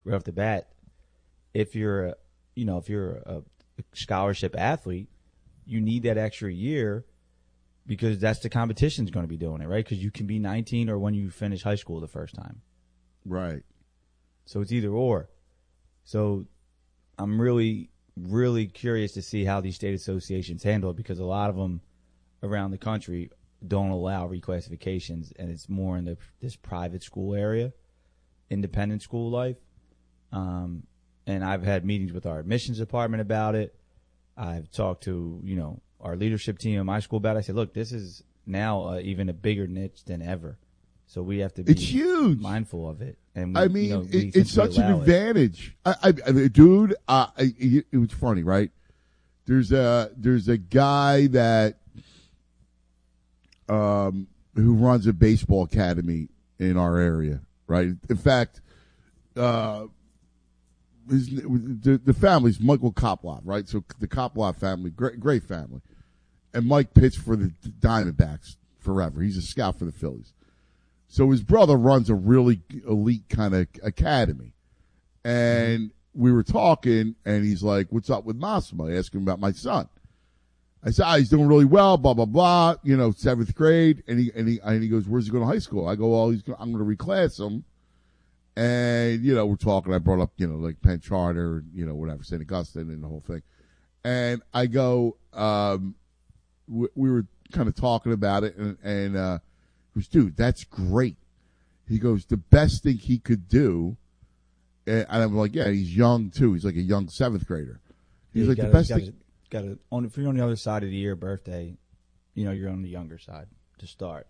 right off the bat, if you're a scholarship athlete, you need that extra year because that's the competition's going to be doing it, right? Because you can be 19 or when you finish high school the first time. Right. So it's either or. So I'm really, really curious to see how these state associations handle it because a lot of them around the country don't allow reclassifications, and it's more in this private school area, independent school life. And I've had meetings with our admissions department about it. I've talked to, our leadership team at my school about it. I said, look, this is now even a bigger niche than ever. So we have to be it's huge. mindful of it. And it's such an advantage. Dude, it was funny, right? There's a guy that who runs a baseball academy in our area, right? In fact, the family's Michael Koploff, right? So the Koploff family, great family. And Mike pitched for the Diamondbacks forever. He's a scout for the Phillies. So his brother runs a really elite kind of academy. And we were talking, and he's like, what's up with Massimo? I asked him about my son. I said, he's doing really well, blah, blah, blah, 7th grade. And he goes, where's he going to high school? I go, well, I'm going to reclass him. And, we're talking. I brought up, like Penn Charter, whatever, St. Augustine and the whole thing. And I go, we were kind of talking about it, and he goes, dude, that's great. He goes, the best thing he could do, and I'm like, yeah, he's young too. He's like a young 7th grader. He's like, the best thing. If you're on the other side of the year birthday, you're on the younger side to start.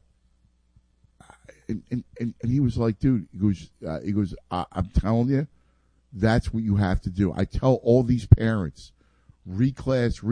And he was like, dude, he goes, I'm telling you, that's what you have to do. I tell all these parents, reclass.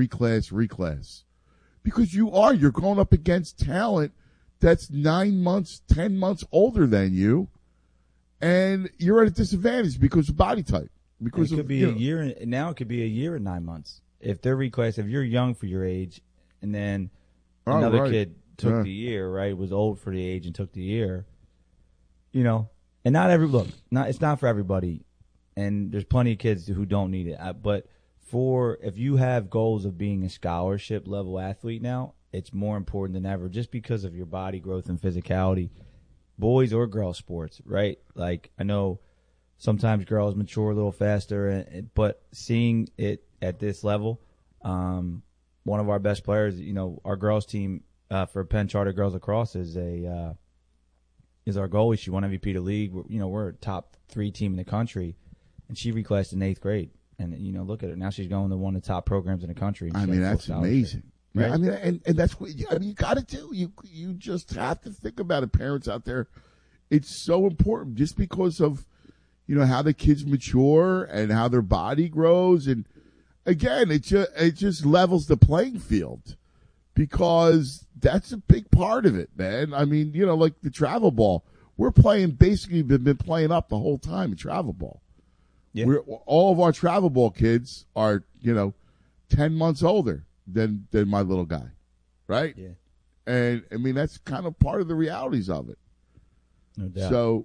Because you're going up against talent that's 9 months, 10 months older than you, and you're at a disadvantage because of body type. Because it could be a year. Now it could be a year and 9 months. If they're reclassed, if you're young for your age, and then another kid took the year, right, was old for the age and took the year, and not it's not for everybody, and there's plenty of kids who don't need it. But if you have goals of being a scholarship level athlete now, it's more important than ever just because of your body growth and physicality, boys or girls sports, right? Like I know sometimes girls mature a little faster, but seeing it at this level, one of our best players, our girls team for Penn Charter Girls Lacrosse is our goalie. She won MVP of the league. We're a top 3 team in the country, and she reclassed in 8th grade. And look at her now; she's going to one of the top programs in the country. That's amazing. Right? Yeah, and that's what you got to do. You just have to think about it, parents out there. It's so important, just because of how the kids mature and how their body grows, and again, it just levels the playing field, because that's a big part of it, man. I mean, like the travel ball, we're been playing up the whole time in travel ball. Yeah. All of our travel ball kids are, 10 months older than my little guy, right? Yeah. And I mean, that's kind of part of the realities of it. No doubt. So,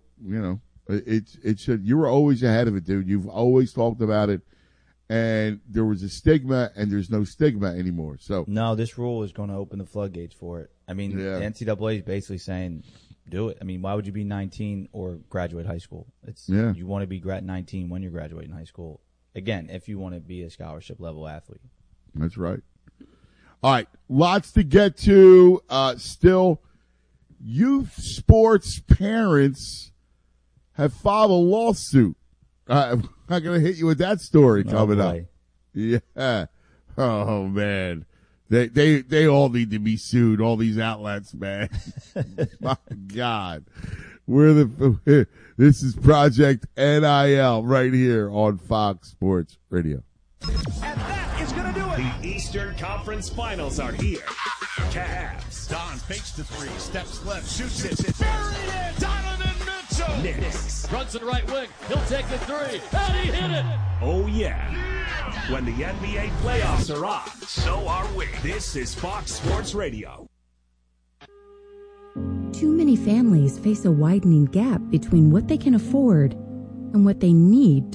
you were always ahead of it, dude. You've always talked about it, and there was a stigma, and there's no stigma anymore. So no, this rule is going to open the floodgates for it. I mean, the NCAA is basically saying, do it. I mean, why would you be 19 or graduate high school? You want to be 19 when you're graduating high school. Again, if you want to be a scholarship level athlete. That's right. All right, lots to get to. Still, youth sports parents have filed a lawsuit. I'm not going to hit you with that story coming up. Yeah. Oh, man. They all need to be sued, all these outlets, man. My God. This is Project NIL right here on Fox Sports Radio. And that is going to do it. The Eastern Conference Finals are here. Cavs. Don fakes the 3, steps left, shoots it. Buried it. Donovan Mitchell. Knicks. Runs to the right wing. He'll take the 3. And he hit it. Oh, yeah. When the NBA playoffs are on, so are we. This is Fox Sports Radio. Too many families face a widening gap between what they can afford and what they need